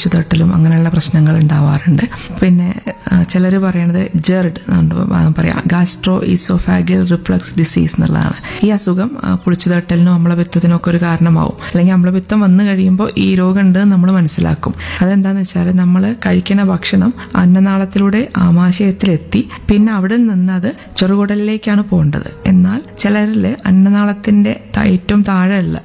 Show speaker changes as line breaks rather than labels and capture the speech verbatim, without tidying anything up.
പൊളിച്ചു തട്ടലും അങ്ങനെയുള്ള പ്രശ്നങ്ങൾ ഉണ്ടാവാറുണ്ട്. പിന്നെ ചിലർ പറയണത് ജെർഡ് പറയാം ഗാസ്ട്രോ ഈസോഫാഗൽ റിഫ്ലക്സ് ഡിസീസ് എന്നുള്ളതാണ്. ഈ അസുഖം പൊളിച്ചു തട്ടലിനും അമ്ലപിത്തത്തിനും ഒക്കെ ഒരു കാരണമാവും. അല്ലെങ്കിൽ അമ്ലപിത്തം വന്നു കഴിയുമ്പോൾ ഈ രോഗം ഉണ്ട് നമ്മൾ മനസ്സിലാക്കും. അതെന്താന്ന് വെച്ചാൽ നമ്മൾ കഴിക്കുന്ന ഭക്ഷണം അന്നനാളത്തിലൂടെ ആമാശയത്തിലെത്തി പിന്നെ അവിടെ നിന്ന് അത് ചെറുകുടലിലേക്കാണ് പോകേണ്ടത്. എന്നാൽ ചിലരിൽ അന്നനാളത്തിന്റെ ഏറ്റവും താഴെയുള്ള